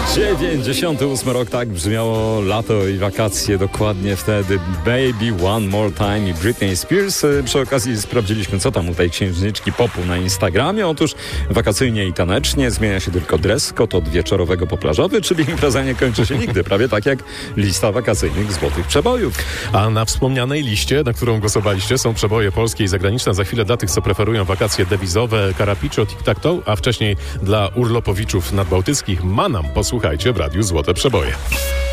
98 rok, tak brzmiało lato i wakacje dokładnie wtedy. Baby One More Time i Britney Spears. Przy okazji sprawdziliśmy, co tam u tej księżniczki popu na Instagramie. Otóż wakacyjnie i tanecznie zmienia się tylko dress code od wieczorowego po plażowy, czyli impreza nie kończy się nigdy. Prawie tak jak lista wakacyjnych złotych przebojów. A na wspomnianej liście, na którą głosowaliście, są przeboje polskie i zagraniczne. Za chwilę dla tych, co preferują wakacje dewizowe, Carapiccio, Tic-Tac-Toe, a wcześniej dla urlopowiczów nadbałtyckich Manam. Posłuchajcie w radiu Złote Przeboje.